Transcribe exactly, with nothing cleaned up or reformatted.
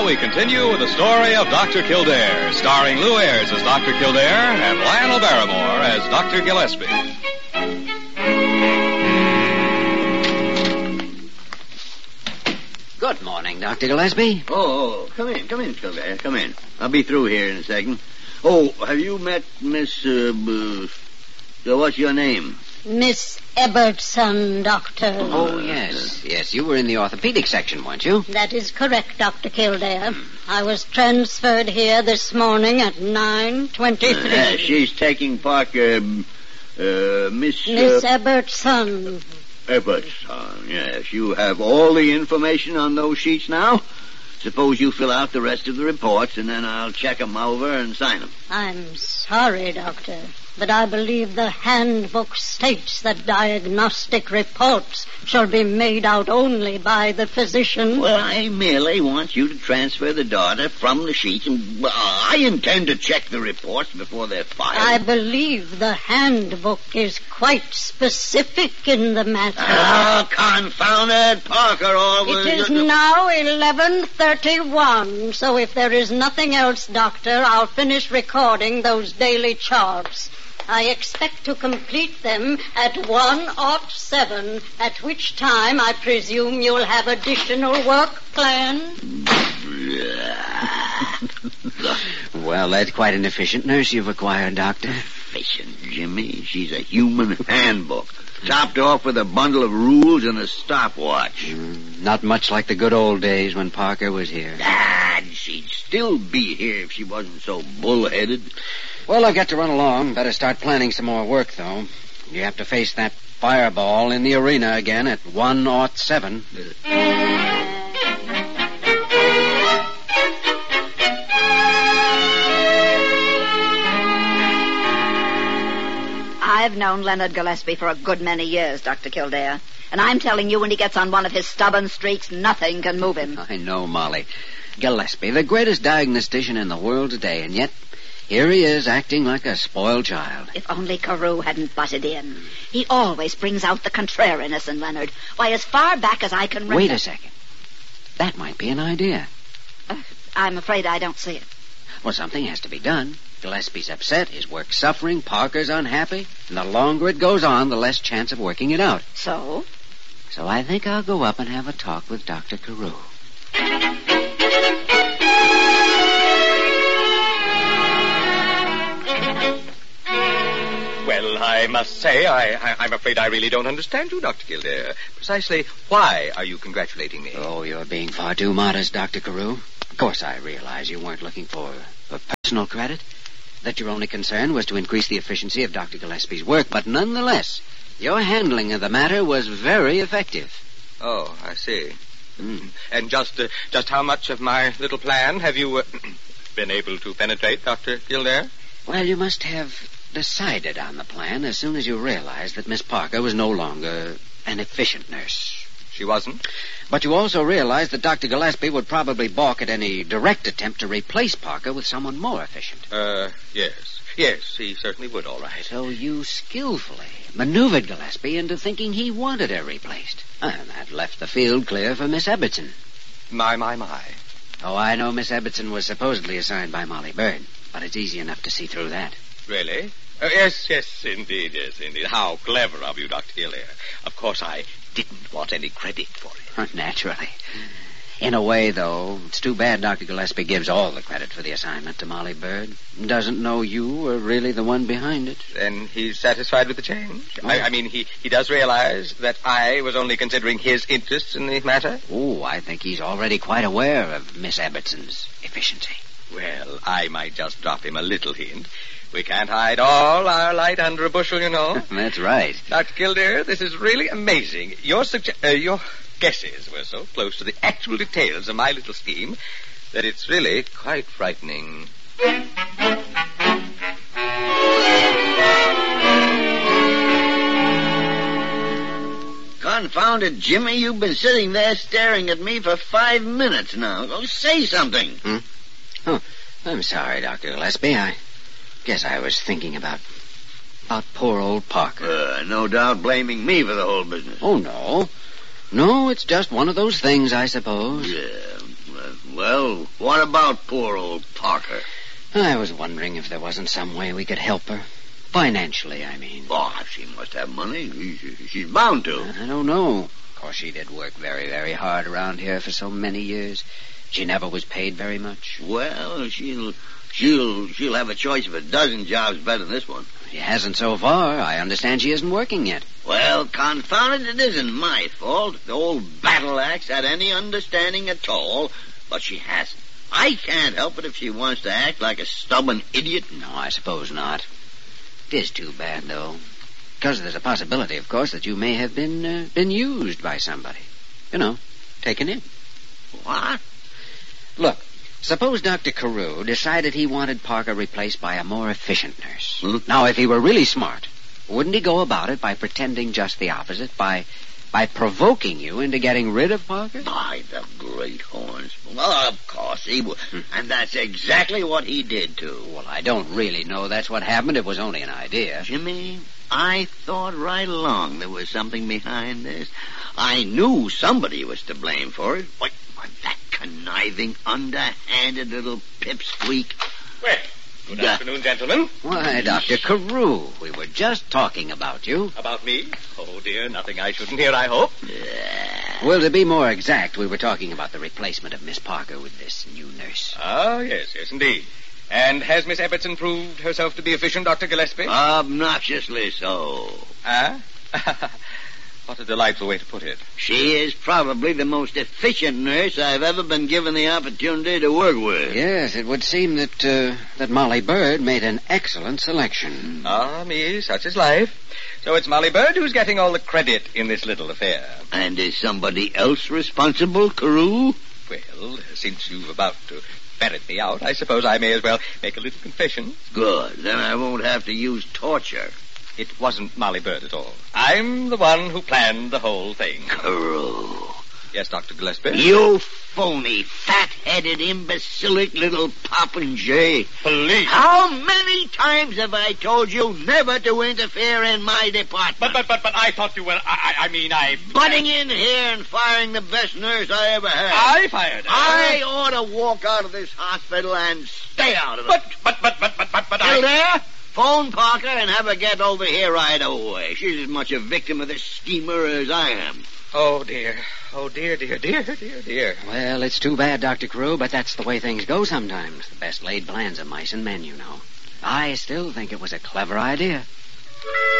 now we continue with the story of Doctor Kildare, starring Lou Ayres as Doctor Kildare and Lionel Barrymore as Doctor Gillespie. Good morning, Doctor Gillespie. Oh, come in, come in, Kildare, come in. I'll be through here in a second. Oh, have you met Miss, uh, uh so what's your name? Miss Ebertson, Doctor. Oh, yes, yes. You were in the orthopedic section, weren't you? That is correct, Doctor Kildare. I was transferred here this morning at nine twenty-three. Uh, she's taking Parker, uh, Miss... Miss uh, Ebertson. Ebertson, yes. You have all the information on those sheets now? Suppose you fill out the rest of the reports, and then I'll check them over and sign them. I'm sorry, Doctor, but I believe the handbook states that diagnostic reports shall be made out only by the physician. Well, I merely want you to transfer the data from the sheets, and well, I intend to check the reports before they're filed. I believe the handbook is quite specific in the matter. Oh, confound it, Parker always... It is now eleven thirty-one, so if there is nothing else, Doctor, I'll finish recording those daily charts. I expect to complete them at one ought seven, at which time I presume you'll have additional work planned. Well, that's quite an efficient nurse you've acquired, Doctor. Efficient, Jimmy. She's a human handbook, topped off with a bundle of rules and a stopwatch. Mm, not much like the good old days when Parker was here. Ah, she'd still be here if she wasn't so bullheaded. Well, I've got to run along. Better start planning some more work, though. You have to face that fireball in the arena again at one ought seven. I've known Leonard Gillespie for a good many years, Doctor Kildare. And I'm telling you, when he gets on one of his stubborn streaks, nothing can move him. I know, Molly. Gillespie, the greatest diagnostician in the world today, and yet... here he is, acting like a spoiled child. If only Carew hadn't butted in. He always brings out the contrariness in Leonard. Why, as far back as I can remember... Wait a second. That might be an idea. Uh, I'm afraid I don't see it. Well, something has to be done. Gillespie's upset, his work's suffering, Parker's unhappy, and the longer it goes on, the less chance of working it out. So? So I think I'll go up and have a talk with Doctor Carew. Well, I must say, I, I, I'm afraid I really don't understand you, Doctor Kildare. Precisely why are you congratulating me? Oh, you're being far too modest, Doctor Carew. Of course, I realize you weren't looking for, for personal credit, that your only concern was to increase the efficiency of Doctor Gillespie's work, but nonetheless, your handling of the matter was very effective. Oh, I see. Mm. And just uh, just how much of my little plan have you uh, been able to penetrate, Doctor Kildare? Well, you must have decided on the plan as soon as you realized that Miss Parker was no longer an efficient nurse. She wasn't? But you also realized that Doctor Gillespie would probably balk at any direct attempt to replace Parker with someone more efficient. Uh, yes. Yes, he certainly would, all right. So you skillfully maneuvered Gillespie into thinking he wanted her replaced. And that left the field clear for Miss Ebertson. My, my, my. Oh, I know Miss Ebertson was supposedly assigned by Molly Bird, but it's easy enough to see through that. Really? Uh, yes, yes, indeed, yes, indeed. How clever of you, Doctor Kildare. Of course, I didn't want any credit for it. Naturally. In a way, though, it's too bad Doctor Gillespie gives all the credit for the assignment to Molly Bird. Doesn't know you were really the one behind it. Then he's satisfied with the change? Oh. I, I mean, he, he does realize that I was only considering his interests in the matter? Oh, I think he's already quite aware of Miss Ebertson's efficiency. Well, I might just drop him a little hint. We can't hide all our light under a bushel, you know. That's right. Doctor Kildare, this is really amazing. Your suge- uh, your guesses were so close to the actual details of my little scheme that it's really quite frightening. Confound it, Jimmy. You've been sitting there staring at me for five minutes now. Go say something. Hmm? Oh, I'm sorry, Doctor Gillespie. I guess I was thinking about about poor old Parker. Uh, no doubt blaming me for the whole business. Oh, no. No, it's just one of those things, I suppose. Yeah. Well, Well, what about poor old Parker? I was wondering if there wasn't some way we could help her. Financially, I mean. Oh, she must have money. She's bound to. I don't know. Of course, she did work very, very hard around here for so many years. She never was paid very much. Well, she'll she'll she'll have a choice of a dozen jobs better than this one. She hasn't so far. I understand she isn't working yet. Well, confound it, it isn't my fault. The old battle axe had any understanding at all, but she hasn't. I can't help it if she wants to act like a stubborn idiot. No, I suppose not. It is too bad, though. Because there's a possibility, of course, that you may have been uh, been used by somebody. You know, taken in. What? Look, suppose Doctor Carew decided he wanted Parker replaced by a more efficient nurse. Hmm? Now, if he were really smart, wouldn't he go about it by pretending just the opposite, by by provoking you into getting rid of Parker? By the great horns. Well, of course he would. Hmm. And that's exactly what he did, too. Well, I don't really know that's what happened. It was only an idea. Jimmy, I thought right along there was something behind this. I knew somebody was to blame for it. But, but that conniving, underhanded little pipsqueak. Well, good Yeah. afternoon, gentlemen. Why, Doctor Carew, we were just talking about you. About me? Oh, dear, nothing I shouldn't hear, I hope. Well, to be more exact, we were talking about the replacement of Miss Parker with this new nurse. Ah, yes, yes, indeed. And has Miss Evertson proved herself to be efficient, Doctor Gillespie? Obnoxiously so. Ah? What a delightful way to put it. She is probably the most efficient nurse I've ever been given the opportunity to work with. Yes, it would seem that uh, that Molly Bird made an excellent selection. Ah, me, such is life. So it's Molly Bird who's getting all the credit in this little affair. And is somebody else responsible, Carew? Well, since you're about to ferret me out, I suppose I may as well make a little confession. Good. Then I won't have to use torture. It wasn't Molly Bird at all. I'm the one who planned the whole thing. Carew. Yes, Doctor Gillespie? You phony, fat-headed, imbecilic little popinjay. Police! How many times have I told you never to interfere in my department? But, but, but, but I thought you were, I, I mean, I... Butting in here and firing the best nurse I ever had. I fired her. I ought to walk out of this hospital and stay out of it. But, but, but, but, but, but, but I... Kildare, phone Parker and have her get over here right away. She's as much a victim of this schemer as I am. Oh, dear. Oh, dear, dear, dear, dear, dear. Well, it's too bad, Doctor Carew, but that's the way things go sometimes. The best laid plans of mice and men, you know. I still think it was a clever idea.